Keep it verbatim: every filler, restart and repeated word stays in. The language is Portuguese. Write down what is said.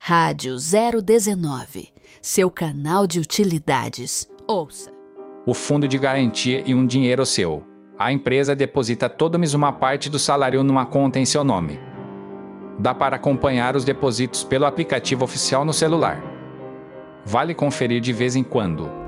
Rádio zero dezenove, seu canal de utilidades. Ouça. O fundo de garantia e um dinheiro seu. A empresa deposita todo mês uma parte do salário numa conta em seu nome. Dá para acompanhar os depósitos pelo aplicativo oficial no celular. Vale conferir de vez em quando.